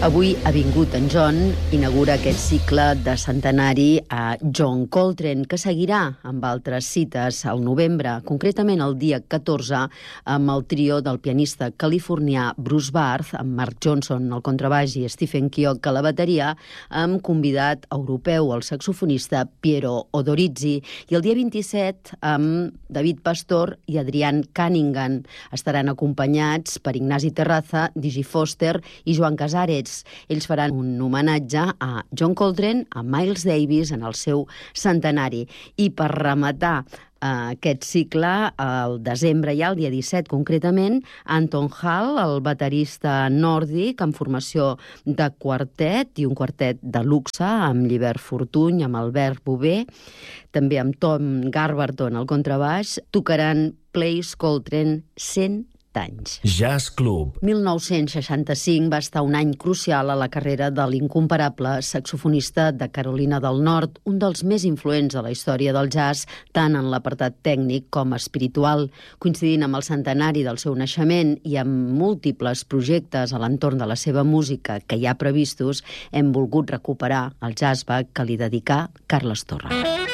Avui ha vingut en John, inaugura aquest cicle de centenari a John Coltrane, que seguirà amb altres cites al novembre, concretament el dia 14, amb el trio del pianista californià Bruce Barth, amb Mark Johnson al contrabaix i Stephen Keogh a la bateria, amb convidat europeu, el saxofonista Piero Odorizzi, i el dia 27 amb David Pastor i Adrian Cunningham. Estaran acompanyats per Ignasi Terraza, Digi Foster i Joan Casares. Ells faran un homenatge a John Coltrane, a Miles Davis en el seu centenari. I per rematar aquest cicle, al desembre ja, el dia 17 concretament, Anton Hall, el baterista nòrdic en formació de quartet i un quartet de luxe amb Llibert Fortuny, amb Albert Bové, també amb Tom Garberton al contrabaix, tocaran Plays Coltrane 100 anys. Jazz Club. 1965 va estar un any crucial a la carrera de l'incomparable saxofonista de Carolina del Nord, un dels més influents de la història del jazz, tant en l'apartat tècnic com espiritual. Coincidint amb el centenari del seu naixement i amb múltiples projectes a l'entorn de la seva música que hi ha previstos, hem volgut recuperar el jazzback que li dedicà Carles Torra.